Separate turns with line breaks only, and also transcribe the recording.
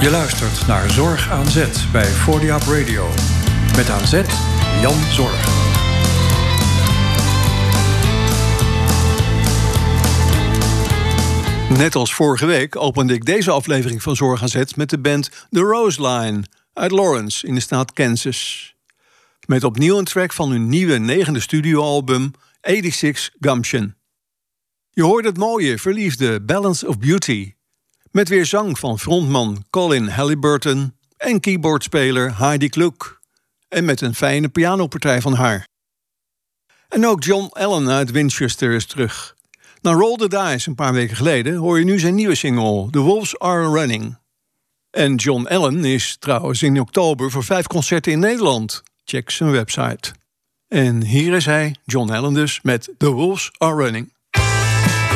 Je luistert naar Zorg aan Zet bij 40 Up Radio. Met aan zet Jan Zorg.
Net als vorige week opende ik deze aflevering van Zorg aan Zet met de band The Rose Line uit Lawrence in de staat Kansas. Met opnieuw een track van hun nieuwe 9e studioalbum 86 Gumption. Je hoort het mooie, verliefde Balance of Beauty. Met weer zang van frontman Colin Halliburton en keyboardspeler Heidi Kluk. En met een fijne pianopartij van haar. En ook John Allen uit Winchester is terug. Na Roll the Dice een paar weken geleden hoor je nu zijn nieuwe single The Wolves Are Running. En John Allen is trouwens in oktober voor 5 concerten in Nederland. Check zijn website. En hier is hij, John Allen dus, met The Wolves Are Running.